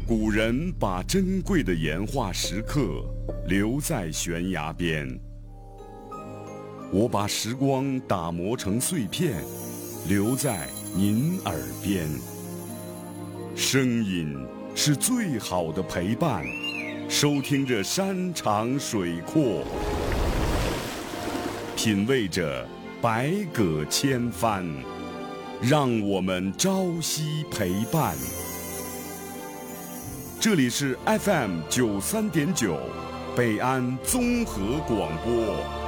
古人把珍贵的岩画石刻留在悬崖边，我把时光打磨成碎片，留在您耳边。声音是最好的陪伴，收听着山长水阔，品味着百舸千帆，让我们朝夕陪伴。这里是 FM 93.9北安综合广播